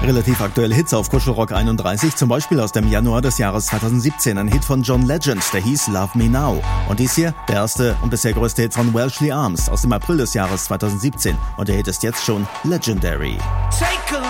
Relativ aktuelle Hits auf Kuschelrock 31, zum Beispiel aus dem Januar des Jahres 2017, ein Hit von John Legend, der hieß Love Me Now. Und dies hier, der erste und bisher größte Hit von Welshly Arms aus dem April des Jahres 2017. Und der Hit ist jetzt schon legendary. Take a